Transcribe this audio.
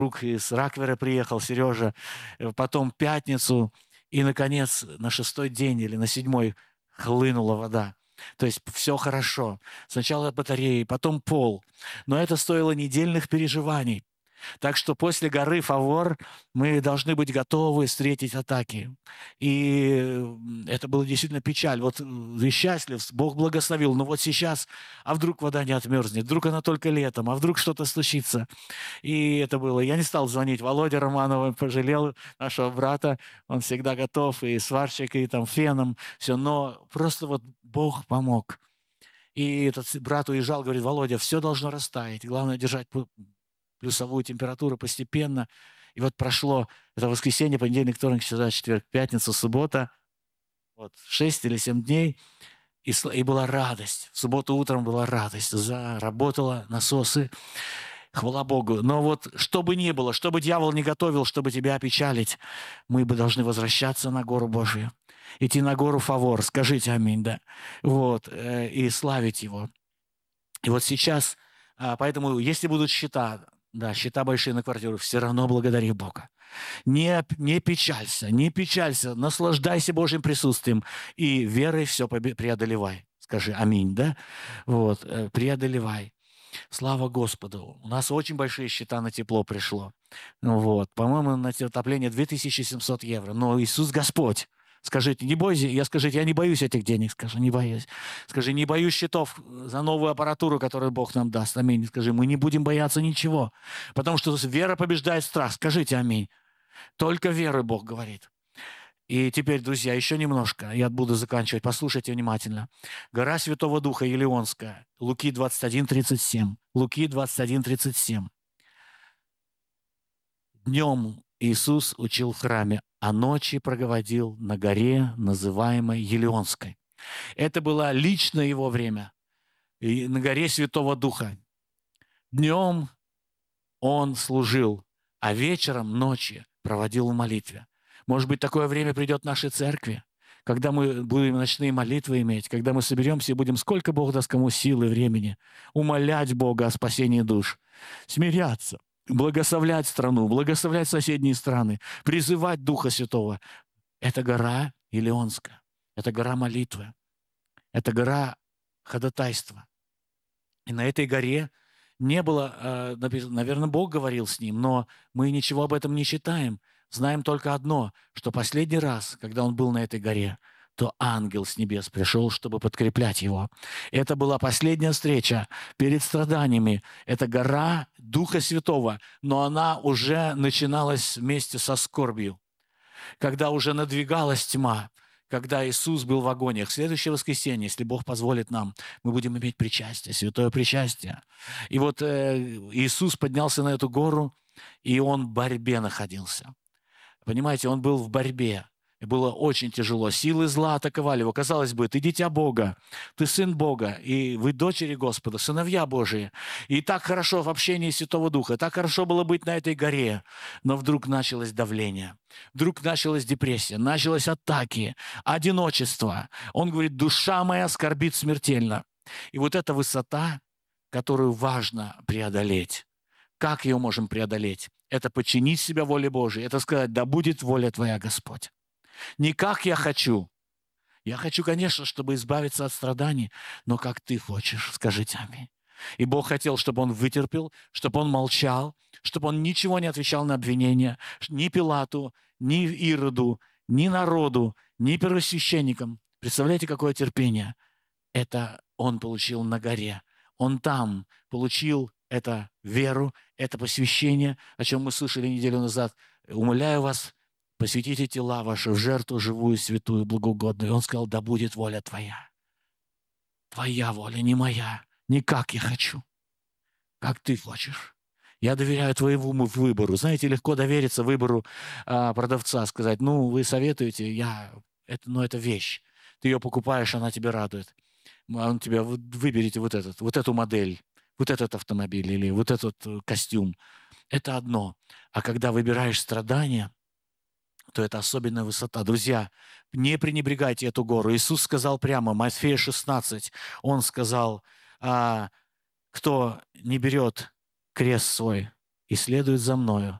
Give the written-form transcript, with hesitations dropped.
друг из Раквера приехал, Сережа, потом пятницу, и, наконец, на 6-й день или на 7-й хлынула вода. То есть все хорошо. Сначала батареи, потом пол. Но это стоило недельных переживаний. Так что после горы Фавор мы должны быть готовы встретить атаки. И это было действительно печаль. Вот вы счастлив, Бог благословил, но вот сейчас, а вдруг вода не отмерзнет, вдруг она только летом, а вдруг что-то случится. И это было. Я не стал звонить Володе Романову, пожалел нашего брата, он всегда готов, и сварщик, и там феном, все, но просто вот Бог помог. И этот брат уезжал, говорит: Володя, все должно растаять, главное держать плюсовую температуру постепенно. И вот прошло это воскресенье, понедельник, вторник, среда, четверг, пятница, суббота, вот 6 или 7 дней, и была радость. В субботу утром была радость. Заработала насосы, хвала Богу. Но вот что бы ни было, что бы дьявол не готовил, чтобы тебя опечалить, мы бы должны возвращаться на гору Божию, идти на гору Фавор, скажите аминь, да, вот, и славить его. И вот сейчас, поэтому, если будут счета, да, счета большие на квартиру, все равно благодари Бога. Не печалься, не печалься, наслаждайся Божьим присутствием и верой все преодолевай. Скажи аминь, да? Вот, преодолевай. Слава Господу. У нас очень большие счета на тепло пришло. Ну вот, по-моему, на отопление 2700 евро. Но Иисус Господь. Скажите, не бойся, скажите, я не боюсь этих денег, скажи, не боюсь. Скажи, не боюсь счетов за новую аппаратуру, которую Бог нам даст. Аминь. Скажи, мы не будем бояться ничего, потому что вера побеждает страх. Скажите аминь. Только верой Бог говорит. И теперь, друзья, еще немножко, я буду заканчивать, послушайте внимательно. Гора Святого Духа Елеонская, Луки 21:37. Луки 21:37. Днем Иисус учил в храме, а ночи проводил на горе, называемой Елеонской. Это было лично его время, и на горе Святого Духа. Днем он служил, а вечером, ночи проводил в молитве. Может быть, такое время придет в нашей церкви, когда мы будем ночные молитвы иметь, когда мы соберемся и будем, сколько Бог даст кому силы, времени, умолять Бога о спасении душ, смиряться, благословлять страну, благословлять соседние страны, призывать Духа Святого. Это гора Илионская, это гора молитвы, это гора ходатайства. И на этой горе не было, наверное, Бог говорил с ним, но мы ничего об этом не читаем. Знаем только одно, что последний раз, когда он был на этой горе, то ангел с небес пришел, чтобы подкреплять его. Это была последняя встреча перед страданиями. Это гора Духа Святого, но она уже начиналась вместе со скорбью, когда уже надвигалась тьма, когда Иисус был в агониях. В следующее воскресенье, если Бог позволит нам, мы будем иметь причастие, святое причастие. И вот Иисус поднялся на эту гору, и он в борьбе находился. Понимаете, он был в борьбе. И было очень тяжело. Силы зла атаковали его. Казалось бы, ты дитя Бога, ты сын Бога, и вы дочери Господа, сыновья Божии. И так хорошо в общении Святого Духа, так хорошо было быть на этой горе. Но вдруг началось давление, вдруг началась депрессия, началось атаки, одиночество. Он говорит: душа моя скорбит смертельно. И вот эта высота, которую важно преодолеть. Как ее можем преодолеть? Это подчинить себя воле Божией, это сказать: да будет воля Твоя, Господь. Не как я хочу. Я хочу, конечно, чтобы избавиться от страданий, но как Ты хочешь, скажите аминь. И Бог хотел, чтобы он вытерпел, чтобы он молчал, чтобы он ничего не отвечал на обвинения ни Пилату, ни Ироду, ни народу, ни первосвященникам. Представляете, какое терпение? Это он получил на горе. Он там получил это веру, это посвящение, о чем мы слышали неделю назад. Умоляю вас, посвятите тела ваши в жертву живую, святую, благоугодную. И он сказал: да будет воля Твоя. Твоя воля, не моя. Не как я хочу, как Ты хочешь. Я доверяю Твоему выбору. Знаете, легко довериться выбору продавца, сказать: ну, вы советуете, это вещь. Ты ее покупаешь, она тебя радует. Он тебя: выберите вот эту модель, вот этот автомобиль или вот этот костюм. Это одно. А когда выбираешь страдания, то это особенная высота. Друзья, не пренебрегайте эту гору. Иисус сказал прямо, Матфея 16, Он сказал: кто не берет крест свой и следует за мною,